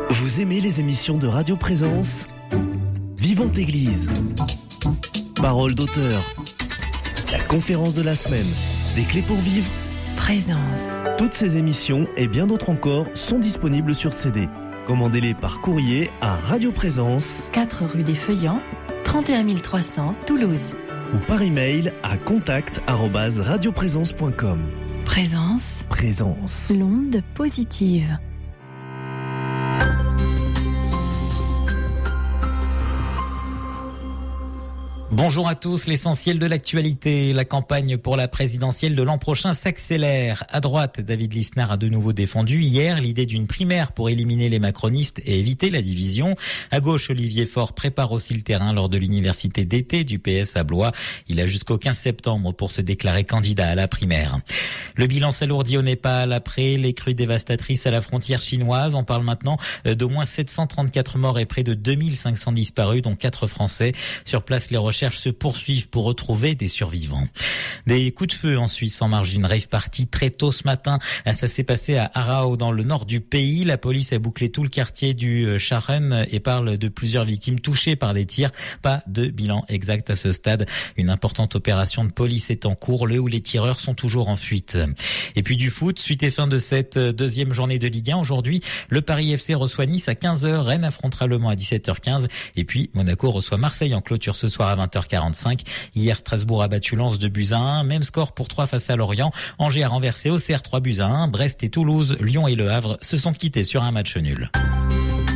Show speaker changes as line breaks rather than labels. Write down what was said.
Vous aimez les émissions de Radio Présence ? Vivante Église, Parole d'auteur, la conférence de la semaine, des clés pour vivre,
Présence.
Toutes ces émissions et bien d'autres encore sont disponibles sur CD. Commandez-les par courrier à Radio Présence,
4 rue des Feuillants, 31 300 Toulouse.
Ou par email à contact@radioprésence.com.
Présence.
Présence.
L'onde positive.
Bonjour à tous, l'essentiel de l'actualité. La campagne pour la présidentielle de l'an prochain s'accélère. À droite, David Lisnard a de nouveau défendu hier l'idée d'une primaire pour éliminer les macronistes et éviter la division. À gauche, Olivier Faure prépare aussi le terrain lors de l'université d'été du PS à Blois. Il a jusqu'au 15 septembre pour se déclarer candidat à la primaire. Le bilan s'alourdit au Népal après les crues dévastatrices à la frontière chinoise. On parle maintenant d'au moins 734 morts et près de 2500 disparus, dont 4 Français. Sur place, les recherches se poursuivent pour retrouver des survivants. Des coups de feu en Suisse en marge d'une rave party très tôt ce matin. Ça s'est passé à Aarau dans le nord du pays. La police a bouclé tout le quartier du Scharen et parle de plusieurs victimes touchées par des tirs. Pas de bilan exact à ce stade. Une importante opération de police est en cours. Les tireurs sont toujours en fuite. Et puis du foot, suite et fin de cette deuxième journée de Ligue 1. Aujourd'hui, le Paris FC reçoit Nice à 15h. Rennes affrontera Le Mans à 17h15. Et puis Monaco reçoit Marseille en clôture ce soir à 20h45. Hier, Strasbourg a battu Lens 2-1. Même score pour 3 face à Lorient. Angers a renversé Auxerre 3-1. Brest et Toulouse, Lyon et Le Havre se sont quittés sur un match nul.